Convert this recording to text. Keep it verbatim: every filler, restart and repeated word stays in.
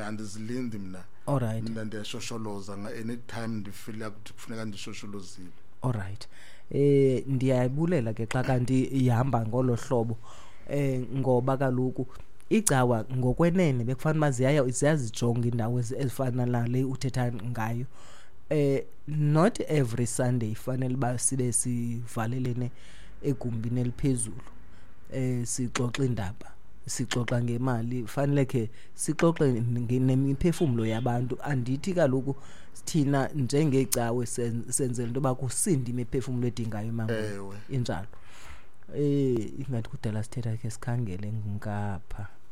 andizilindi mina. Alright. Mina ndiyashosholoza nga anytime ndifeel up kufuneka ndishosholozile. Alright. Eh ndiyayibulela ke xa kanti ihamba ngolo hlobo eh ngoba kaloku igcawa ngokwenene bekufanele baziyaya siyazijonga indawo ezifana nale uthetha ngayo. Eh not every Sunday fanele ba sibe sivalelene egumbini eliphezulu eh sixoxa indaba sixoxa ngemali fanele ke sixoxe nemiphefumulo yabantu andithi kaloku sithina njengecawe senzele into bakusindi imiphefumulo edingayo manje injalo eh ingathi kudala sithetha ke sikhangele ngapha